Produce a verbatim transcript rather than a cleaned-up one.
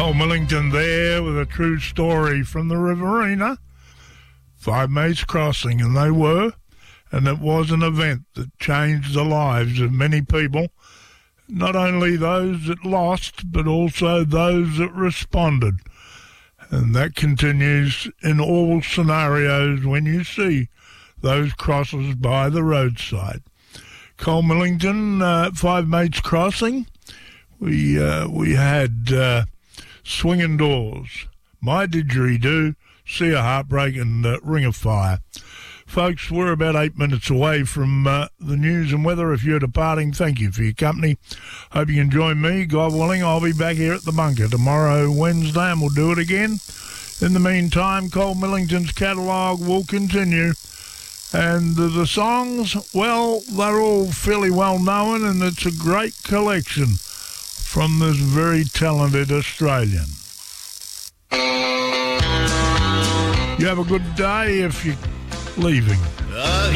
Cole Millington there with a true story from the Riverina. Five Mates Crossing, and they were, and it was an event that changed the lives of many people, not only those that lost, but also those that responded. And that continues in all scenarios when you see those crosses by the roadside. Cole Millington, uh, Five Mates Crossing, we, uh, we had... Uh, Swinging Doors, My Didgeridoo, See a Heartbreak, and uh, Ring of Fire. Folks, we're about eight minutes away from uh, the news and weather. If you're departing, thank you for your company. Hope you can join me. God willing, I'll be back here at the bunker tomorrow, Wednesday, and we'll do it again. In the meantime, Cole Millington's catalogue will continue. And uh, the songs, well, they're all fairly well known, and it's a great collection from this very talented Australian. You have a good day if you're leaving.